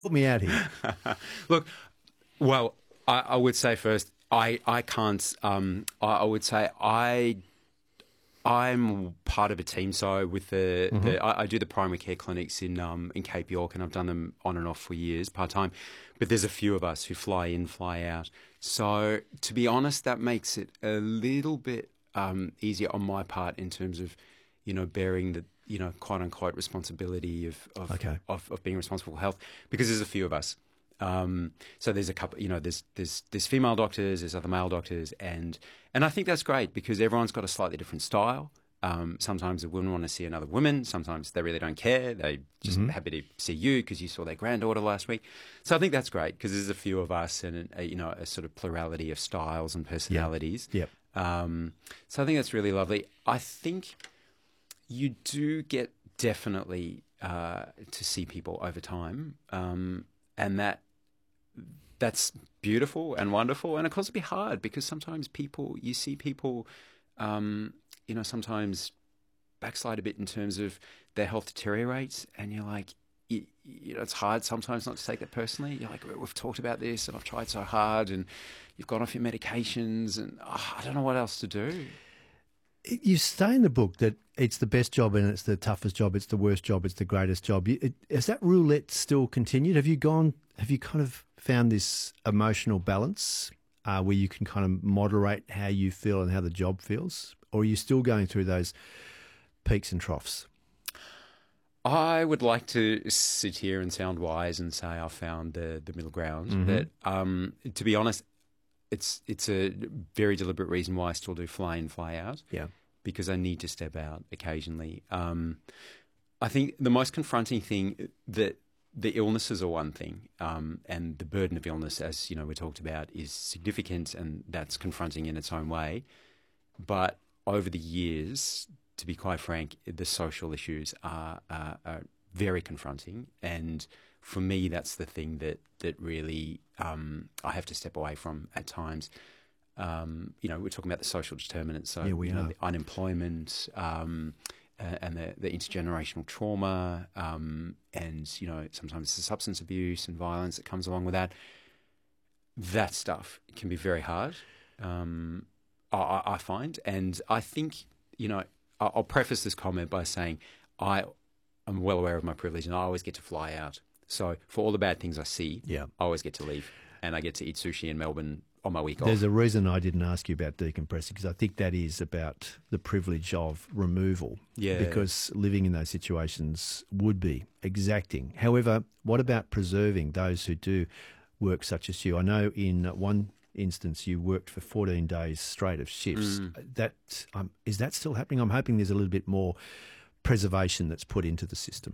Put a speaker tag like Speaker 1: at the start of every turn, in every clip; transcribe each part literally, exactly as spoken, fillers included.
Speaker 1: Put me out here.
Speaker 2: Look, well, I, I would say first, I, I can't, um, I, I would say I, I'm part of a team. So with the, mm-hmm. the I, I do the primary care clinics in, um, in Cape York, and I've done them on and off for years, part-time. But there's a few of us who fly in, fly out. So to be honest, that makes it a little bit um, easier on my part in terms of, you know, bearing the, you know, quote unquote responsibility of of,
Speaker 1: okay.
Speaker 2: of of being responsible for health, because there's a few of us. Um, so there's a couple, you know, there's there's there's female doctors, there's other male doctors, and and I think that's great because everyone's got a slightly different style. Um, sometimes a woman want to see another woman. Sometimes they really don't care. They just mm-hmm. happy to see you because you saw their granddaughter last week. So I think that's great because there's a few of us and a, you know a sort of plurality of styles and personalities.
Speaker 1: Yep. yep.
Speaker 2: Um, so I think that's really lovely. I think you do get definitely uh, to see people over time, um, and that that's beautiful and wonderful. And of course, it'd be hard because sometimes people you see people. Um, you know, sometimes backslide a bit in terms of their health deteriorates, and you're like, you, you know, it's hard sometimes not to take that personally. You're like, we've talked about this, and I've tried so hard, and you've gone off your medications, and oh, I don't know what else to do.
Speaker 1: You say in the book that it's the best job and it's the toughest job, it's the worst job, it's the greatest job. It, has that roulette still continued? Have you gone? Have you kind of found this emotional balance uh, where you can kind of moderate how you feel and how the job feels? Or are you still going through those peaks and troughs?
Speaker 2: I would like to sit here and sound wise and say I found the, the middle ground. Mm-hmm. But um, to be honest, it's it's a very deliberate reason why I still do fly in, fly out.
Speaker 1: Yeah.
Speaker 2: Because I need to step out occasionally. Um, I think the most confronting thing that the illnesses are one thing, um, and the burden of illness, as you know, we talked about, is significant, and that's confronting in its own way. But over the years, to be quite frank, the social issues are, are, are very confronting, and for me, that's the thing that that really um, I have to step away from at times. Um, you know, we're talking about the social determinants, so
Speaker 1: yeah, we
Speaker 2: you know,
Speaker 1: are.
Speaker 2: the unemployment um, uh, and the, the intergenerational trauma, um, and you know, sometimes the substance abuse and violence that comes along with that. That stuff can be very hard. Um, I, I find, and I think, you know, I'll preface this comment by saying I am well aware of my privilege and I always get to fly out. So for all the bad things I see,
Speaker 1: yeah.
Speaker 2: I always get to leave and I get to eat sushi in Melbourne on my week
Speaker 1: There's
Speaker 2: off.
Speaker 1: There's a reason I didn't ask you about decompressing because I think that is about the privilege of removal.
Speaker 2: Yeah.
Speaker 1: Because living in those situations would be exacting. However, what about preserving those who do work such as you? I know in one instance you worked for fourteen days straight of shifts.
Speaker 2: Mm.
Speaker 1: That um, is that still happening? I'm hoping there's a little bit more preservation that's put into the system.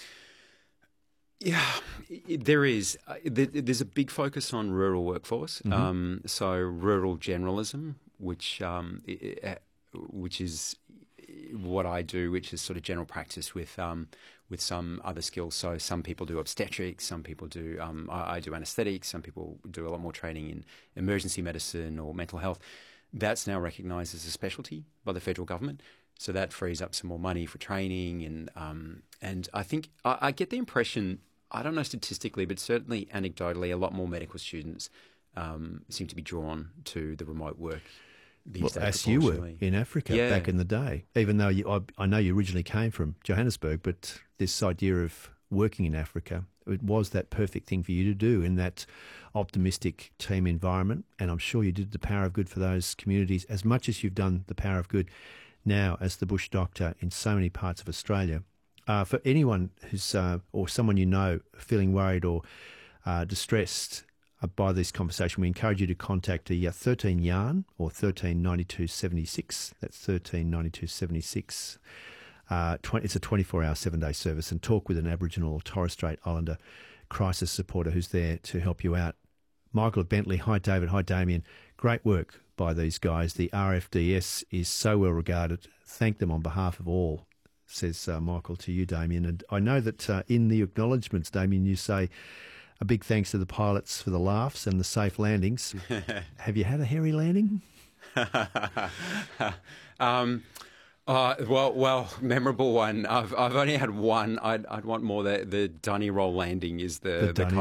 Speaker 2: Yeah, there is. There's a big focus on rural workforce, mm-hmm. um, so rural generalism, which um, which is what I do, which is sort of general practice with um, with some other skills. So some people do obstetrics, some people do, um, I, I do anaesthetics, some people do a lot more training in emergency medicine or mental health. That's now recognised as a specialty by the federal government. So that frees up some more money for training. And um, and I think, I, I get the impression, I don't know statistically, but certainly anecdotally, a lot more medical students um, seem to be drawn to the remote work.
Speaker 1: Well, as you were in Africa
Speaker 2: yeah.
Speaker 1: back in the day, even though you, I, I know you originally came from Johannesburg, but this idea of working in Africa, it was that perfect thing for you to do in that optimistic team environment. And I'm sure you did the power of good for those communities as much as you've done the power of good now as the bush doctor in so many parts of Australia. Uh, for anyone who's, uh, or someone you know, feeling worried or uh, distressed by this conversation, we encourage you to contact the uh, thirteen yarn or thirteen ninety-two seventy-six. That's thirteen ninety-two seventy-six. Uh, twenty, it's a twenty-four hour, seven-day service, and talk with an Aboriginal or Torres Strait Islander crisis supporter who's there to help you out. Michael at Bentley, hi David, hi Damien. Great work by these guys. The R F D S is so well regarded. Thank them on behalf of all, says uh, Michael to you, Damien. And I know that uh, in the acknowledgements, Damien, you say a big thanks to the pilots for the laughs and the safe landings. Have you had a hairy landing?
Speaker 2: um, Uh, well, well, memorable one. I've I've only had one. I'd I'd want more. The the Dunny Roll landing is the
Speaker 1: The
Speaker 2: the,
Speaker 1: Dunny